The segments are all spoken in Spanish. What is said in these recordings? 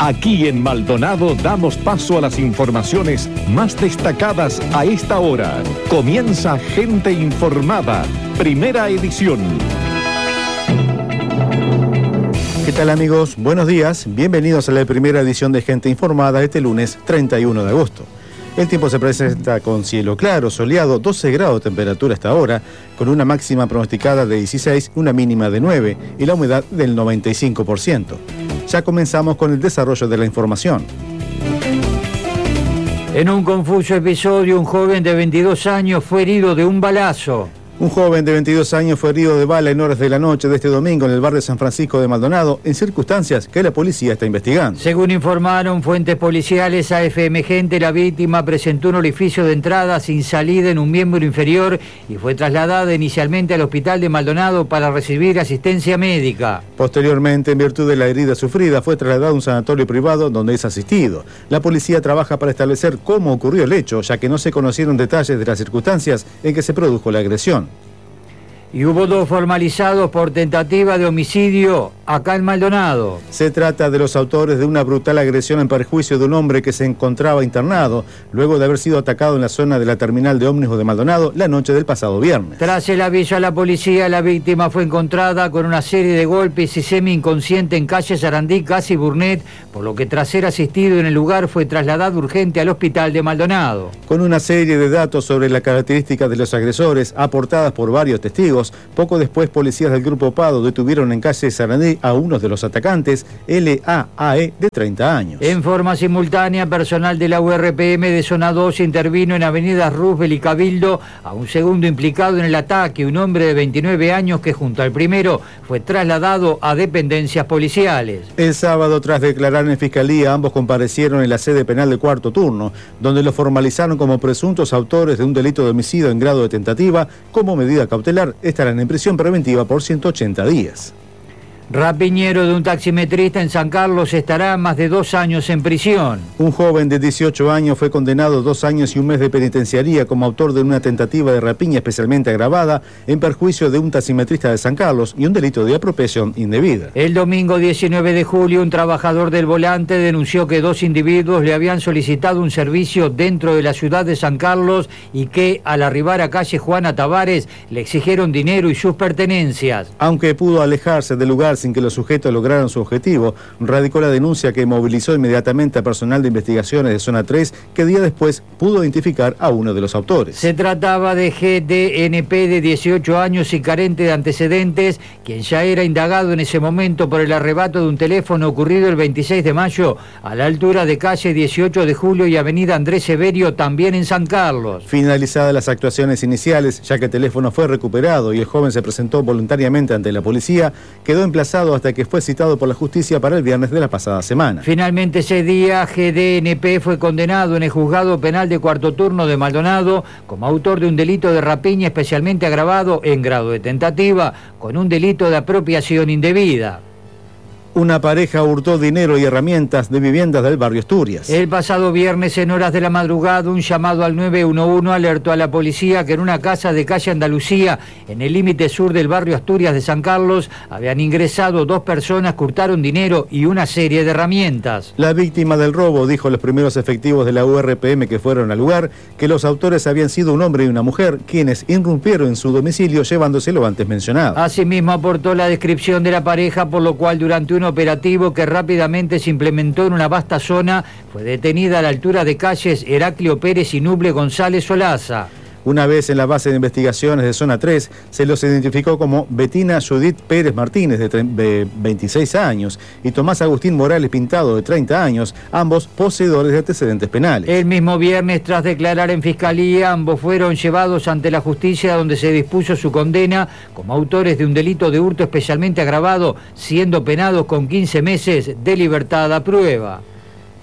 Aquí en Maldonado damos paso a las informaciones más destacadas a esta hora. Comienza Gente Informada, primera edición. ¿Qué tal, amigos? Buenos días. Bienvenidos a la primera edición de Gente Informada este lunes 31 de agosto. El tiempo se presenta con cielo claro, soleado, 12 grados de temperatura hasta ahora, con una máxima pronosticada de 16, una mínima de 9 y la humedad del 95%. Ya comenzamos con el desarrollo de la información. En un confuso episodio, un joven de 22 años fue herido de un balazo. Un joven de 22 años fue herido de bala en horas de la noche de este domingo en el barrio San Francisco de Maldonado, en circunstancias que la policía está investigando. Según informaron fuentes policiales a FM Gente, la víctima presentó un orificio de entrada sin salida en un miembro inferior y fue trasladada inicialmente al hospital de Maldonado para recibir asistencia médica. Posteriormente, en virtud de la herida sufrida, fue trasladado a un sanatorio privado donde es asistido. La policía trabaja para establecer cómo ocurrió el hecho, ya que no se conocieron detalles de las circunstancias en que se produjo la agresión. Y hubo dos formalizados por tentativa de homicidio acá en Maldonado. Se trata de los autores de una brutal agresión en perjuicio de un hombre que se encontraba internado luego de haber sido atacado en la zona de la terminal de ómnibus de Maldonado la noche del pasado viernes. Tras el aviso a la policía, la víctima fue encontrada con una serie de golpes y semi-inconsciente en calle Sarandí, casi Burnet, por lo que tras ser asistido en el lugar fue trasladado urgente al hospital de Maldonado. Con una serie de datos sobre las características de los agresores aportadas por varios testigos, poco después policías del Grupo Pado detuvieron en calle Sarandí a uno de los atacantes, LAAE, de 30 años. En forma simultánea, personal de la URPM de Zona 2 intervino en avenidas Roosevelt y Cabildo a un segundo implicado en el ataque, un hombre de 29 años que junto al primero fue trasladado a dependencias policiales. El sábado, tras declarar en fiscalía, ambos comparecieron en la sede penal de cuarto turno, donde los formalizaron como presuntos autores de un delito de homicidio en grado de tentativa. Como medida cautelar, estarán en prisión preventiva por 180 días. Rapiñero de un taximetrista en San Carlos estará más de 2 años en prisión. Un joven de 18 años fue condenado a 2 años y un mes de penitenciaría como autor de una tentativa de rapiña especialmente agravada en perjuicio de un taximetrista de San Carlos y un delito de apropiación indebida. El domingo 19 de julio, un trabajador del Volante denunció que 2 individuos le habían solicitado un servicio dentro de la ciudad de San Carlos y que, al arribar a calle Juana Tavares, le exigieron dinero y sus pertenencias. Aunque pudo alejarse del lugar sin que los sujetos lograran su objetivo, radicó la denuncia que movilizó inmediatamente a personal de investigaciones de Zona 3, que día después pudo identificar a uno de los autores. Se trataba de GDNP de 18 años y carente de antecedentes, quien ya era indagado en ese momento por el arrebato de un teléfono ocurrido el 26 de mayo a la altura de calle 18 de julio y avenida Andrés Severio, también en San Carlos. Finalizadas las actuaciones iniciales, ya que el teléfono fue recuperado y el joven se presentó voluntariamente ante la policía, quedó emplazado hasta que fue citado por la justicia para el viernes de la pasada semana. Finalmente ese día, GDNP fue condenado en el juzgado penal de cuarto turno de Maldonado como autor de un delito de rapiña especialmente agravado en grado de tentativa con un delito de apropiación indebida. Una pareja hurtó dinero y herramientas de viviendas del barrio Asturias. El pasado viernes, en horas de la madrugada, un llamado al 911 alertó a la policía que en una casa de calle Andalucía, en el límite sur del barrio Asturias de San Carlos, habían ingresado 2 personas que hurtaron dinero y una serie de herramientas. La víctima del robo dijo a los primeros efectivos de la URPM que fueron al lugar que los autores habían sido un hombre y una mujer, quienes irrumpieron en su domicilio llevándose lo antes mencionado. Asimismo aportó la descripción de la pareja, por lo cual durante un operativo que rápidamente se implementó en una vasta zona, fue detenida a la altura de calles Heraclio Pérez y Nuble González Solaza. Una vez en la base de investigaciones de Zona 3, se los identificó como Betina Judith Pérez Martínez, de 26 años, y Tomás Agustín Morales Pintado, de 30 años, ambos poseedores de antecedentes penales. El mismo viernes, tras declarar en fiscalía, ambos fueron llevados ante la justicia, donde se dispuso su condena como autores de un delito de hurto especialmente agravado, siendo penados con 15 meses de libertad a prueba.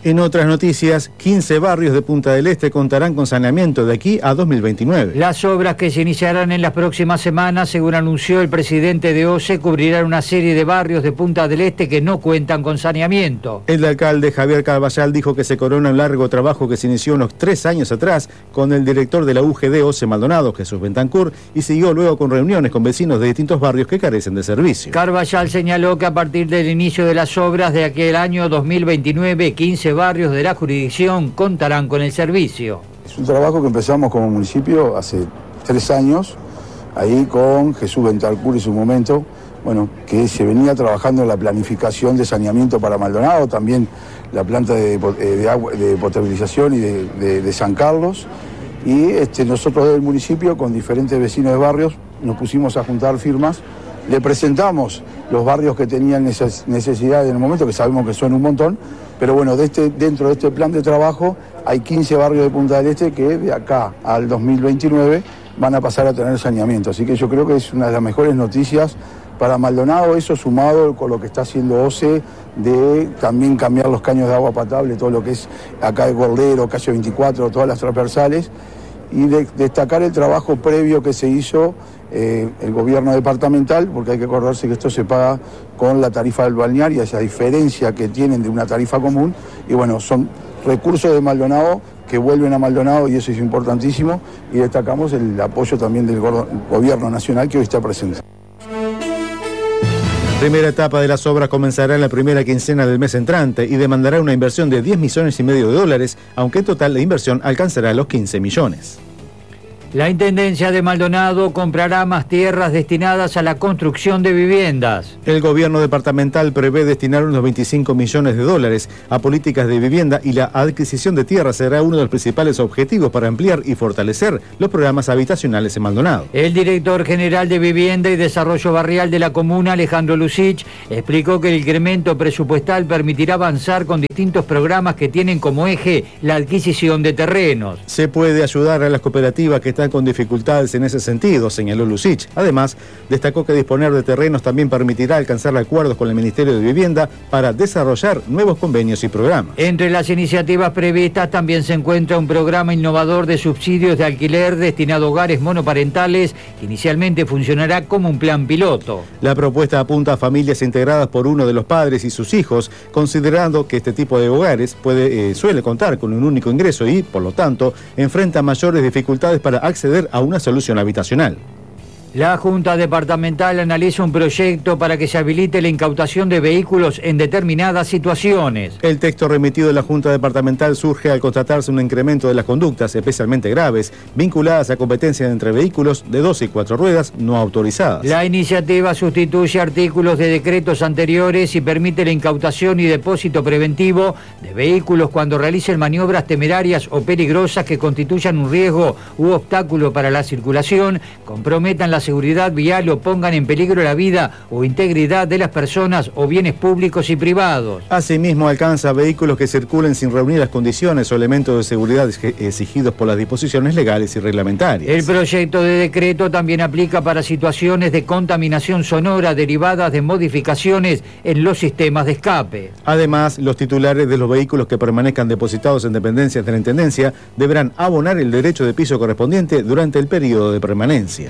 En otras noticias, 15 barrios de Punta del Este contarán con saneamiento de aquí a 2029. Las obras que se iniciarán en las próximas semanas, según anunció el presidente de OCE, cubrirán una serie de barrios de Punta del Este que no cuentan con saneamiento. El alcalde Javier Carballal dijo que se corona un largo trabajo que se inició unos 3 años atrás con el director de la UGD OCE Maldonado, Jesús Bentancur, y siguió luego con reuniones con vecinos de distintos barrios que carecen de servicio. Carballal señaló que a partir del inicio de las obras de aquel año 2029, 15 barrios de la jurisdicción contarán con el servicio. Es un trabajo que empezamos como municipio hace 3 años, ahí con Jesús Bentancur en su momento, que se venía trabajando en la planificación de saneamiento para Maldonado, también la planta de potabilización y de San Carlos, y nosotros del municipio con diferentes vecinos de barrios nos pusimos a juntar firmas, le presentamos los barrios que tenían esas necesidades en el momento, que sabemos que son un montón, pero dentro de este plan de trabajo hay 15 barrios de Punta del Este que de acá al 2029 van a pasar a tener saneamiento, así que yo creo que es una de las mejores noticias para Maldonado, eso sumado con lo que está haciendo OCE de también cambiar los caños de agua potable, todo lo que es acá el Cordero, calle 24, todas las transversales, y destacar el trabajo previo que se hizo el gobierno departamental, porque hay que acordarse que esto se paga con la tarifa del balneario, esa diferencia que tienen de una tarifa común, y son recursos de Maldonado que vuelven a Maldonado y eso es importantísimo, y destacamos el apoyo también del gobierno nacional que hoy está presente. La primera etapa de las obras comenzará en la primera quincena del mes entrante y demandará una inversión de $10,5 millones, aunque en total la inversión alcanzará los 15 millones. La Intendencia de Maldonado comprará más tierras destinadas a la construcción de viviendas. El gobierno departamental prevé destinar unos $25 millones a políticas de vivienda y la adquisición de tierras será uno de los principales objetivos para ampliar y fortalecer los programas habitacionales en Maldonado. El director general de Vivienda y Desarrollo Barrial de la comuna, Alejandro Lucich, explicó que el incremento presupuestal permitirá avanzar con distintos programas que tienen como eje la adquisición de terrenos. Se puede ayudar a las cooperativas que están con dificultades en ese sentido, señaló Lucich. Además, destacó que disponer de terrenos también permitirá alcanzar acuerdos con el Ministerio de Vivienda para desarrollar nuevos convenios y programas. Entre las iniciativas previstas también se encuentra un programa innovador de subsidios de alquiler destinado a hogares monoparentales que inicialmente funcionará como un plan piloto. La propuesta apunta a familias integradas por uno de los padres y sus hijos, considerando que este tipo de hogares suele contar con un único ingreso y, por lo tanto, enfrenta mayores dificultades para acceder a una solución habitacional. La Junta Departamental analiza un proyecto para que se habilite la incautación de vehículos en determinadas situaciones. El texto remitido de la Junta Departamental surge al constatarse un incremento de las conductas, especialmente graves, vinculadas a competencias entre vehículos de 2 y 4 ruedas no autorizadas. La iniciativa sustituye artículos de decretos anteriores y permite la incautación y depósito preventivo de vehículos cuando realicen maniobras temerarias o peligrosas que constituyan un riesgo u obstáculo para la circulación, comprometan la seguridad vial o pongan en peligro la vida o integridad de las personas o bienes públicos y privados. Asimismo, alcanza vehículos que circulen sin reunir las condiciones o elementos de seguridad exigidos por las disposiciones legales y reglamentarias. El proyecto de decreto también aplica para situaciones de contaminación sonora derivadas de modificaciones en los sistemas de escape. Además, los titulares de los vehículos que permanezcan depositados en dependencias de la Intendencia deberán abonar el derecho de piso correspondiente durante el periodo de permanencia.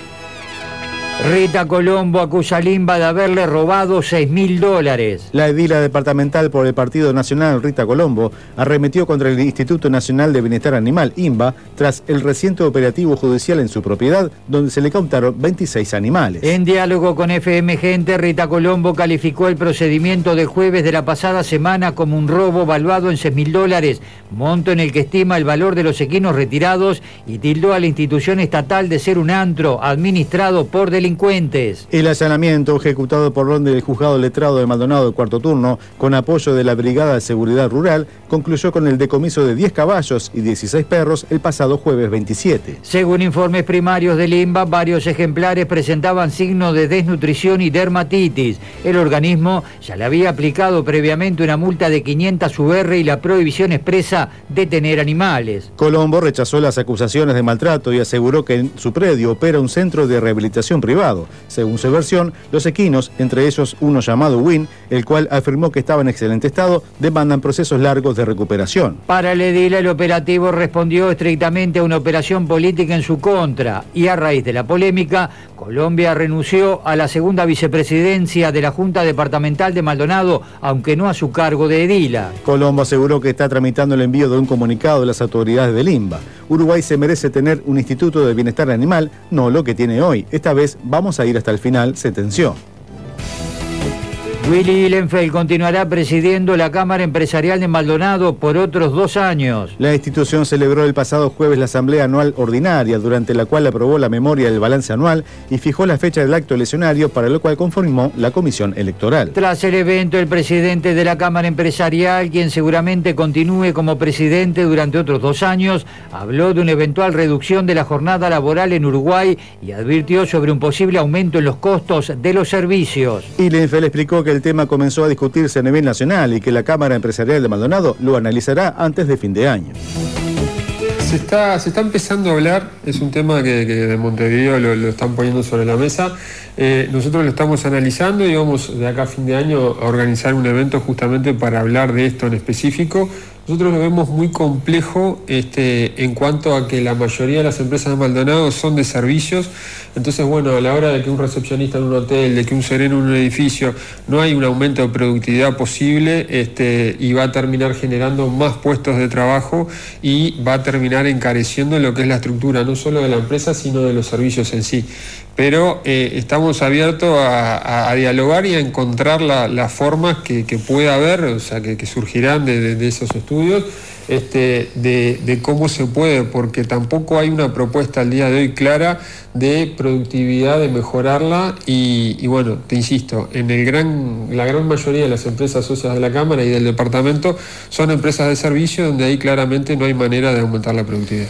Rita Colombo acusa a Limba de haberle robado $6.000. La edila departamental por el Partido Nacional, Rita Colombo, arremetió contra el Instituto Nacional de Bienestar Animal, INBA, tras el reciente operativo judicial en su propiedad, donde se le cautaron 26 animales. En diálogo con FM Gente, Rita Colombo calificó el procedimiento del jueves de la pasada semana como un robo valuado en $6.000, monto en el que estima el valor de los equinos retirados, y tildó a la institución estatal de ser un antro administrado por delincuentes. El allanamiento, ejecutado por orden del Juzgado Letrado de Maldonado de Cuarto Turno, con apoyo de la Brigada de Seguridad Rural, concluyó con el decomiso de 10 caballos y 16 perros el pasado jueves 27. Según informes primarios del INBA, varios ejemplares presentaban signos de desnutrición y dermatitis. El organismo ya le había aplicado previamente una multa de 500 UR y la prohibición expresa de tener animales. Colombo rechazó las acusaciones de maltrato y aseguró que en su predio opera un centro de rehabilitación privado, privado. Según su versión, los equinos, entre ellos uno llamado Win, el cual afirmó que estaba en excelente estado, demandan procesos largos de recuperación. Para el edil, el operativo respondió estrictamente a una operación política en su contra y a raíz de la polémica, Colombia renunció a la segunda vicepresidencia de la Junta Departamental de Maldonado, aunque no a su cargo de edila. Colombo aseguró que está tramitando el envío de un comunicado de las autoridades del INBA. Uruguay se merece tener un instituto de bienestar animal, no lo que tiene hoy. Esta vez vamos a ir hasta el final, sentenció. Willy Ihlenfeld continuará presidiendo la Cámara Empresarial de Maldonado por otros 2 años. La institución celebró el pasado jueves la Asamblea Anual Ordinaria, durante la cual aprobó la memoria del balance anual y fijó la fecha del acto eleccionario, para lo cual conformó la comisión electoral. Tras el evento, el presidente de la Cámara Empresarial, quien seguramente continúe como presidente durante otros 2 años, habló de una eventual reducción de la jornada laboral en Uruguay y advirtió sobre un posible aumento en los costos de los servicios. Ihlenfeld explicó que el tema comenzó a discutirse a nivel nacional y que la Cámara Empresarial de Maldonado lo analizará antes de fin de año. Se está empezando a hablar, es un tema que de Montevideo lo están poniendo sobre la mesa. Nosotros lo estamos analizando y vamos de acá a fin de año a organizar un evento justamente para hablar de esto en específico. Nosotros lo vemos muy complejo en cuanto a que la mayoría de las empresas de Maldonado son de servicios. Entonces, bueno, a la hora de que un recepcionista en un hotel, de que un sereno en un edificio, no hay un aumento de productividad posible y va a terminar generando más puestos de trabajo y va a terminar encareciendo lo que es la estructura, no solo de la empresa, sino de los servicios en sí. Pero estamos abiertos a dialogar y a encontrar las formas que pueda haber, o sea, que surgirán de esos estudios, de cómo se puede, porque tampoco hay una propuesta al día de hoy clara de productividad, de mejorarla y bueno, te insisto, la gran mayoría de las empresas socias de la Cámara y del departamento son empresas de servicio donde ahí claramente no hay manera de aumentar la productividad.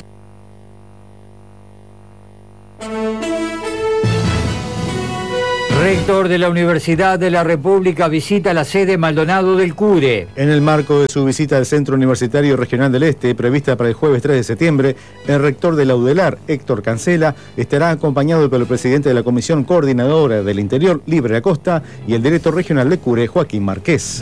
Rector de la Universidad de la República visita la sede Maldonado del CURE. En el marco de su visita al Centro Universitario Regional del Este, prevista para el jueves 3 de septiembre, el rector de la UDELAR, Héctor Cancela, estará acompañado por el presidente de la Comisión Coordinadora del Interior, Libre Acosta, y el director regional de CURE, Joaquín Márquez.